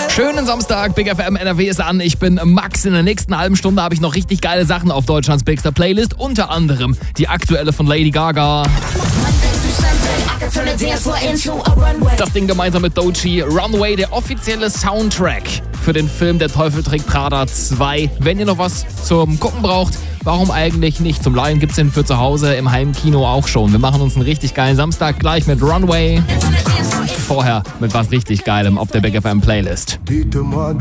Schönen Samstag, Big FM NRW ist an. Ich bin Max. In der nächsten halben Stunde habe ich noch richtig geile Sachen auf Deutschlands Bigster Playlist. Unter anderem die aktuelle von Lady Gaga. Das Ding gemeinsam mit Doechii. Runway, der offizielle Soundtrack für den Film Der Teufel trägt Prada 2. Wenn ihr noch was zum Gucken braucht, warum eigentlich nicht? Zum Leihen gibt's den für zu Hause im Heimkino auch schon. Wir machen uns einen richtig geilen Samstag gleich mit Runway. Vorher mit was richtig Geilem auf der Big FM Playlist.